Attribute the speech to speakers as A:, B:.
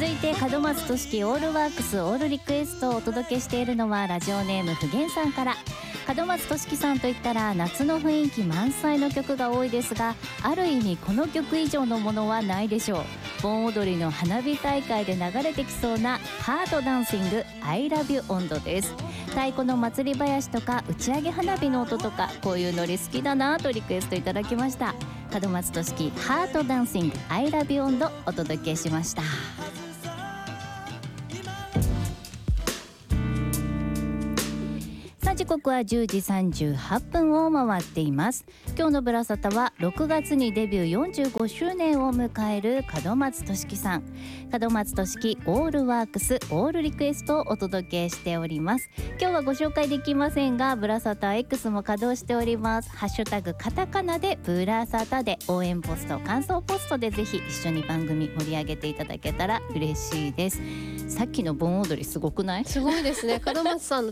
A: 続いて門松俊樹オールワークスオールリクエストをお届けしているのはラジオネームふげんさんから。門松俊樹さんといったら夏の雰囲気満載の曲が多いですが、ある意味この曲以上のものはないでしょう。盆踊りの花火大会で流れてきそうなハートダンシング I love you 温度です。太鼓の祭り囃子とか打ち上げ花火の音とか、こういうノリ好きだなとリクエストいただきました。門松俊樹ハートダンシング I love you 温度お届けしました。時刻は10時38分を回っています。今日のブラサタは6月にデビュー45周年を迎える門松俊樹さん。門松俊樹オールワークスオールリクエストをお届けしております。今日はご紹介できませんが、ブラサタ X も稼働しております。ハッシュタグカタカナでブラサタで応援ポスト感想ポストでぜひ一緒に番組盛り上げていただけたら嬉しいです。さっきの盆踊りすごくない？
B: すごいですね。門松さんの